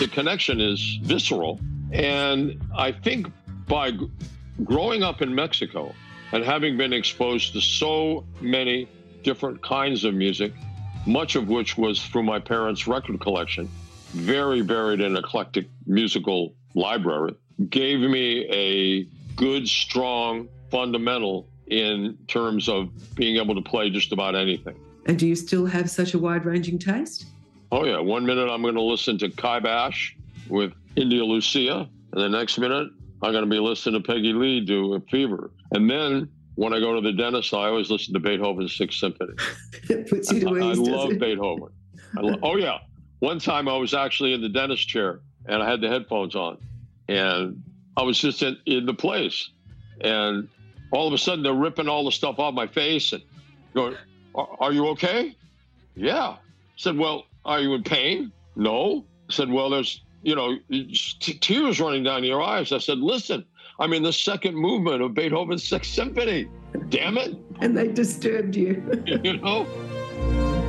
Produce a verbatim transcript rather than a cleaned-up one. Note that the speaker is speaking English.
the connection is visceral. And I think by g- growing up in Mexico and having been exposed to so many different kinds of music, much of which was through my parents' record collection, very varied and eclectic musical library, gave me a good, strong fundamental in terms of being able to play just about anything. And do you still have such a wide-ranging taste? Oh, yeah. One minute I'm going to listen to Kai Bash with India Lucia, and the next minute I'm going to be listening to Peggy Lee do Fever. And then when I go to the dentist, I always listen to Beethoven's Sixth Symphony. It puts you to ease, I, I does love it? Beethoven. I lo- oh, yeah. One time I was actually in the dentist chair, and I had the headphones on, and I was just in, in the place. And all of a sudden, they're ripping all the stuff off my face and going, are, are you okay? Yeah. I said, well, are you in pain? No. I said, well, there's, you know, t- tears running down your eyes. I said, listen, I'm in the second movement of Beethoven's Sixth Symphony. Damn it. And they disturbed you. You know?